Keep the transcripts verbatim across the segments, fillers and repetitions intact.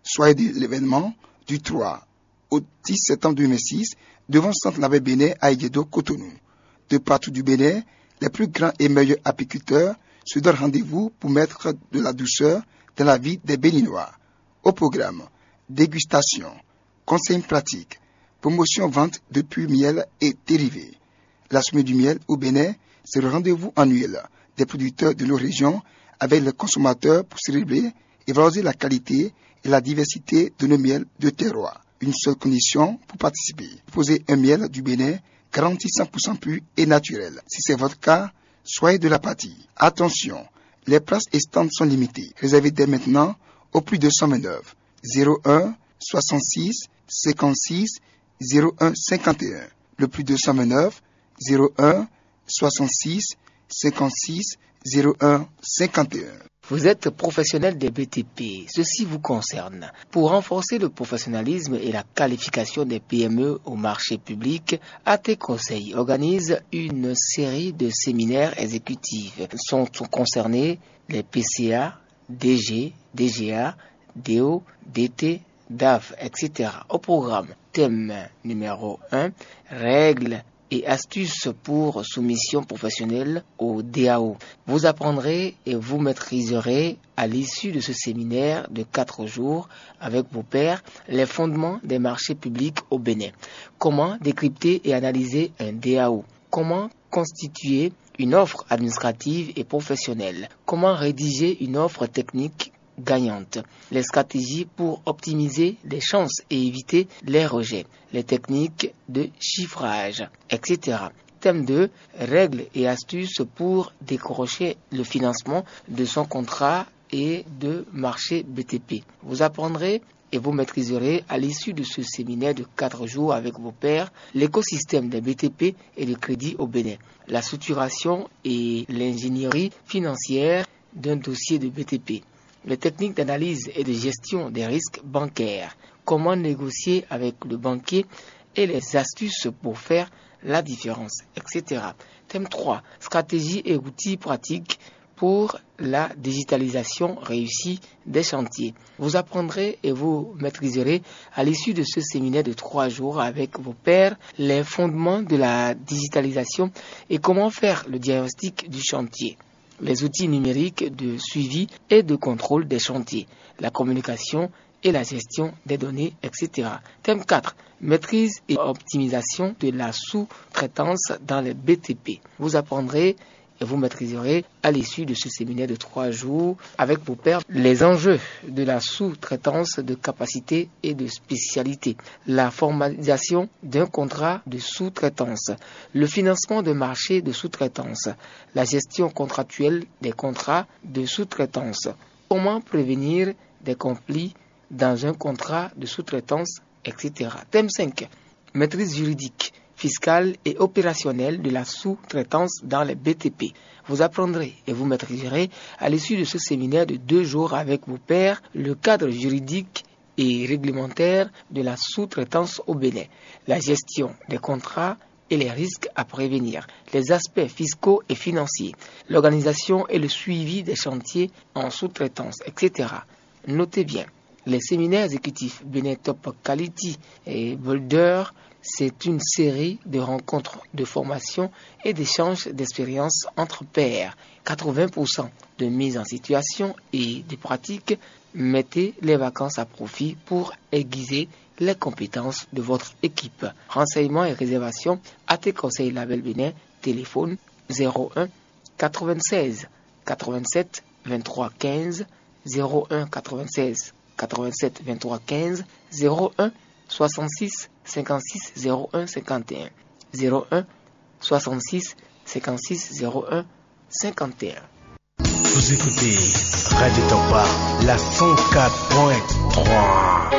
Soirée de l'événement du trois au dix septembre deux mille six devant le centre Label Bénin à Egedo, Cotonou. De partout du Bénin, les plus grands et meilleurs apiculteurs se donnent rendez-vous pour mettre de la douceur dans la vie des Béninois. Au programme, dégustation, conseils pratiques, promotion vente de pur miel et dérivés. La semaine du miel au Bénin, c'est le rendez-vous annuel des producteurs de nos régions avec les consommateurs pour célébrer et valoriser la qualité et la diversité de nos miels de terroir. Une seule condition pour participer. Posez un miel du Bénin garanti cent pour cent pur et naturel. Si c'est votre cas, soyez de la partie. Attention, les places et stands sont limitées. Réservez dès maintenant au plus de cent vingt-neuf zéro un soixante-six cinquante-six zéro un cinquante et un. Le plus de cent vingt-neuf zéro un soixante-six cinquante-six zéro un cinquante et un. Vous êtes professionnel des B T P, ceci vous concerne. Pour renforcer le professionnalisme et la qualification des P M E au marché public, A T Conseil organise une série de séminaires exécutifs. Sont concernés les P C A, D G, D G A, D O, D T, D A F, et cetera. Au programme, thème numéro un, règles et astuces pour soumission professionnelle au D A O. Vous apprendrez et vous maîtriserez à l'issue de ce séminaire de quatre jours avec vos pairs les fondements des marchés publics au Bénin. Comment décrypter et analyser un D A O? Comment constituer une offre administrative et professionnelle? Comment rédiger une offre technique gagnante, les stratégies pour optimiser les chances et éviter les rejets, les techniques de chiffrage, et cetera. Thème deux, règles et astuces pour décrocher le financement de son contrat et de marché B T P. Vous apprendrez et vous maîtriserez à l'issue de ce séminaire de quatre jours avec vos pairs l'écosystème des B T P et le crédit au Bénin, la structuration et l'ingénierie financière d'un dossier de B T P, les techniques d'analyse et de gestion des risques bancaires, comment négocier avec le banquier et les astuces pour faire la différence, et cetera. Thème trois, stratégie et outils pratiques pour la digitalisation réussie des chantiers. Vous apprendrez et vous maîtriserez à l'issue de ce séminaire de trois jours avec vos pairs les fondements de la digitalisation et comment faire le diagnostic du chantier, les outils numériques de suivi et de contrôle des chantiers, la communication et la gestion des données, et cetera. Thème quatre. Maîtrise et optimisation de la sous-traitance dans les B T P. Vous apprendrez et vous maîtriserez à l'issue de ce séminaire de trois jours avec vos pairs les enjeux de la sous-traitance de capacité et de spécialité, la formalisation d'un contrat de sous-traitance, le financement de marchés de sous-traitance, la gestion contractuelle des contrats de sous-traitance, comment prévenir des conflits dans un contrat de sous-traitance, et cetera. Thème cinq. Maîtrise juridique, fiscale et opérationnelle de la sous-traitance dans les B T P. Vous apprendrez et vous maîtriserez à l'issue de ce séminaire de deux jours avec vos pairs le cadre juridique et réglementaire de la sous-traitance au Bénin, la gestion des contrats et les risques à prévenir, les aspects fiscaux et financiers, l'organisation et le suivi des chantiers en sous-traitance, et cetera. Notez bien, les séminaires exécutifs Bénin Top Quality et Boulder, c'est une série de rencontres, de formations et d'échanges d'expériences entre pairs. quatre-vingts pour cent de mise en situation et de pratique. Mettez les vacances à profit pour aiguiser les compétences de votre équipe. Renseignements et réservations, A T Conseil Label Bénin, téléphone zéro un quatre-vingt-seize quatre-vingt-sept vingt-trois quinze, zéro un quatre-vingt-seize quatre-vingt-sept vingt-trois quinze, zéro un soixante-six cinquante-six zéro un cinquante et un, zéro un soixante-six cinquante-six zéro un cinquante et un. Vous écoutez Radio Tokpa, la cent quatre point trois.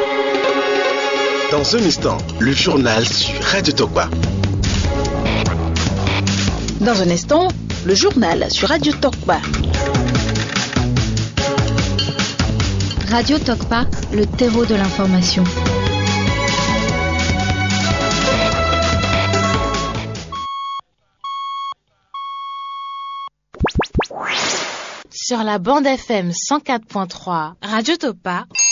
Dans un instant, le journal sur Radio Tokpa. Dans un instant, le journal sur Radio Tokpa. Radio Tokpa, le terreau de l'information. Sur la bande F M cent quatre point trois, Radio Tokpa.